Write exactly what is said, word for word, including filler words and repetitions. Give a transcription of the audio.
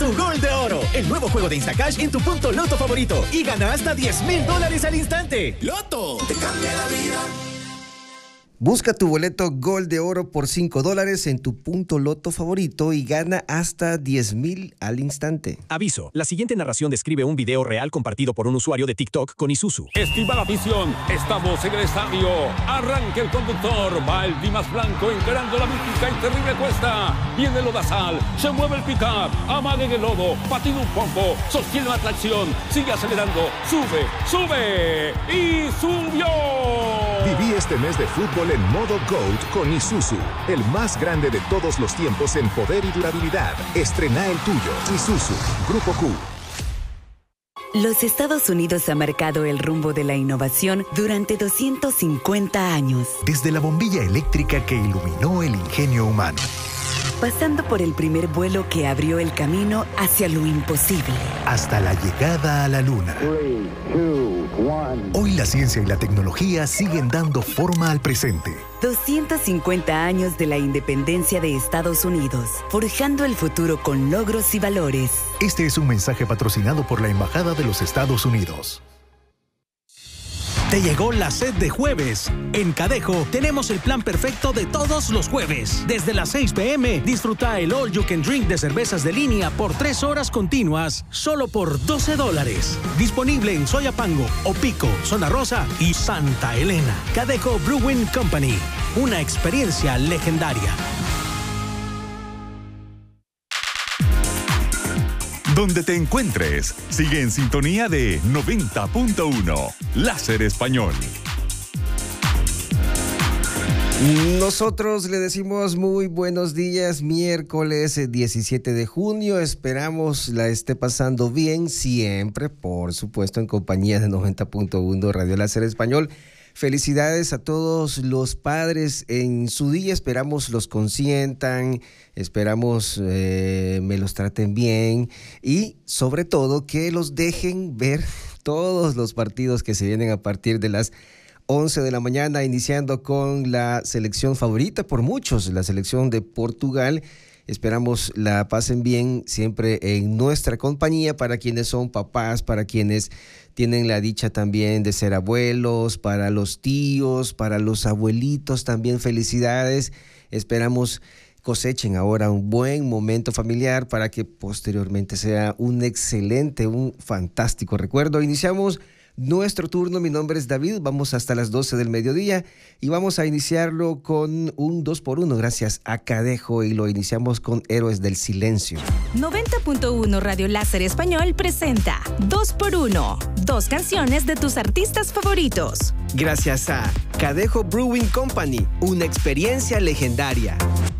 Loto Gol de Oro, el nuevo juego de Instacash en tu punto Loto favorito y gana hasta diez mil dólares al instante. ¡Loto! ¡Te cambia la vida! Busca tu boleto Gol de Oro por cinco dólares en tu punto Loto favorito y gana hasta diez mil al instante. Aviso, la siguiente narración describe un video real compartido por un usuario de TikTok con Isuzu. Estimada afición, estamos en el estadio. Arranca el conductor, va el Dimas Blanco encarando la mítica y terrible cuesta. Viene el lodazal, se mueve el pick-up, amaga en el lodo, patina un poco, sostiene la tracción, sigue acelerando, sube, sube y subió. Viví este mes de fútbol en modo GOAT con Isuzu, el más grande de todos los tiempos en poder y durabilidad. Estrena el tuyo. Isuzu, Grupo Q. Los Estados Unidos ha marcado el rumbo de la innovación durante doscientos cincuenta años. Desde la bombilla eléctrica que iluminó el ingenio humano, pasando por el primer vuelo que abrió el camino hacia lo imposible, hasta la llegada a la Luna. Three, two, one. Hoy la ciencia y la tecnología siguen dando forma al presente. doscientos cincuenta años de la independencia de Estados Unidos, forjando el futuro con logros y valores. Este es un mensaje patrocinado por la Embajada de los Estados Unidos. Te llegó la sed de jueves. En Cadejo tenemos el plan perfecto de todos los jueves. Desde las seis pe eme, disfruta el All You Can Drink de cervezas de línea por tres horas continuas, solo por doce dólares. Disponible en Soyapango, Opico, Zona Rosa y Santa Elena. Cadejo Brewing Company, una experiencia legendaria. Donde te encuentres, sigue en sintonía de noventa punto uno, Láser Español. Nosotros le decimos muy buenos días, miércoles diecisiete de junio. Esperamos la esté pasando bien, siempre, por supuesto, en compañía de noventa punto uno Radio Láser Español. Felicidades a todos los padres en su día, esperamos los consientan, esperamos eh, me los traten bien y sobre todo que los dejen ver todos los partidos que se vienen a partir de las once de la mañana, iniciando con la selección favorita por muchos, la selección de Portugal. Esperamos la pasen bien siempre en nuestra compañía, para quienes son papás, para quienes tienen la dicha también de ser abuelos, para los tíos, para los abuelitos también felicidades. Esperamos cosechen ahora un buen momento familiar para que posteriormente sea un excelente, un fantástico recuerdo. Iniciamos nuestro turno, mi nombre es David, vamos hasta las doce del mediodía y vamos a iniciarlo con un dos por uno gracias a Cadejo y lo iniciamos con Héroes del Silencio. noventa punto uno Radio Láser Español presenta dos por uno, dos canciones de tus artistas favoritos. Gracias a Cadejo Brewing Company, una experiencia legendaria.